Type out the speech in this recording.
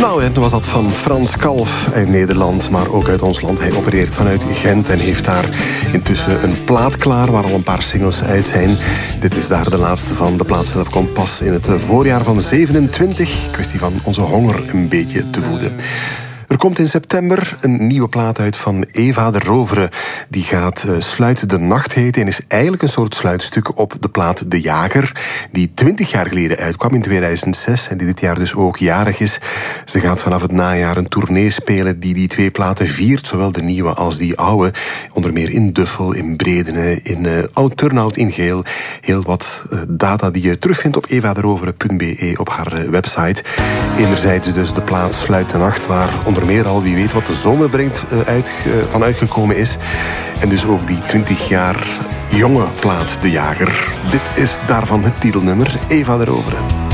Trouwen was dat van Frans Kalf uit Nederland, maar ook uit ons land. Hij opereert vanuit Gent en heeft daar intussen een plaat klaar waar al een paar singles uit zijn. Dit is daar de laatste van. De plaat zelf komt pas in het voorjaar van 27. Kwestie van onze honger een beetje te voeden. Er komt in september een nieuwe plaat uit van Eva de Rovere. Die gaat Sluit de Nacht heten en is eigenlijk een soort sluitstuk op de plaat De Jager, die 20 jaar geleden uitkwam in 2006 en die dit jaar dus ook jarig is. Ze gaat vanaf het najaar een tournee spelen die twee platen viert, zowel de nieuwe als die oude. Onder meer in Duffel, in Bredene, in Oud-Turnhout, in Geel. Heel wat data die je terugvindt op evaderovere.be op haar website. Enerzijds dus de plaat Sluit de Nacht, waar onder meer al wie weet wat de zomer brengt van uitgekomen is. En dus ook die 20 jaar jonge plaat De Jager. Dit is daarvan het titelnummer, Eva de Rovere.